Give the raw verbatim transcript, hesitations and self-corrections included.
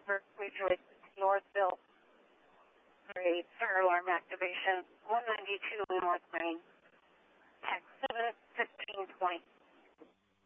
Berkeley Joyce, Northville. Great. Fire alarm activation. one ninety-two North Main.